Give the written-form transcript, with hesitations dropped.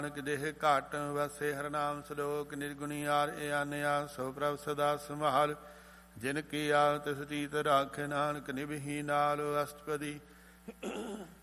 ਨਾਨਕ ਦੇਹ ਘਾਟ ਵਸੇ ਹਰ ਨਾਮ ਸਲੋਕ ਨਿਰਗੁਣੀ ਆਰ ਏ ਆਨਿਆ ਸੋ ਪ੍ਰਭ ਸਦਾ ਸੰਭਾਲ ਜਿਨ ਕੀ ਆਲ ਤਿਸ ਤੀਤ ਰਾਖੇ ਨਾਨਕ ਨਿਭੀ ਨਾਲ ਅਸ਼ਟਪਦੀ